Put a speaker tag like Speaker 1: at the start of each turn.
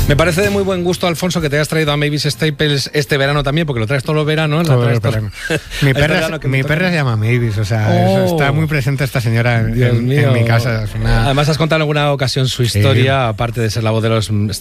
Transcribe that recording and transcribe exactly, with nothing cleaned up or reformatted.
Speaker 1: Me parece de muy buen gusto, Alfonso, que te hayas traído a Mavis Staples este verano también, porque lo traes todos los veranos.
Speaker 2: Todo
Speaker 1: la
Speaker 2: el verano. Mi perra, mi perra se llama Mavis, o sea,
Speaker 1: oh.
Speaker 2: está muy presente esta señora en, en, en mi casa. Es una...
Speaker 1: Además has contado en alguna ocasión su historia, sí. aparte de ser la voz de los